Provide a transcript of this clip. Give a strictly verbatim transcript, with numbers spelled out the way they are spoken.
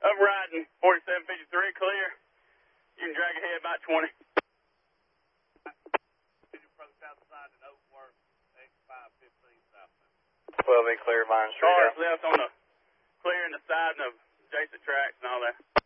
Up riding forty-seven fifty-three, clear. You can drag ahead about twenty. twelve eight clear, Vine Street. Cars left on the clear in the side of adjacent tracks and all that.